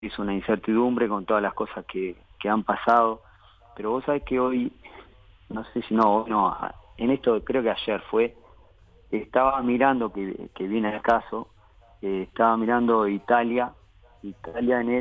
es una incertidumbre con todas las cosas que han pasado, pero vos sabés que hoy, no sé si no, hoy no, en esto creo que ayer fue, estaba mirando, que viene al caso, estaba mirando Italia en el